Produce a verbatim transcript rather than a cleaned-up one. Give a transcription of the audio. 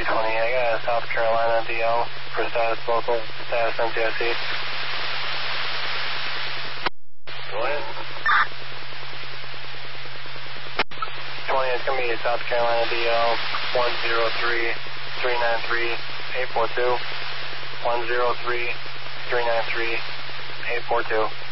twenty, I got a South Carolina D L for status local, status M T S C. Go ahead. twenty, it's going to be a South Carolina D L one zero three three nine three eight four two. one zero three three nine three eight four two.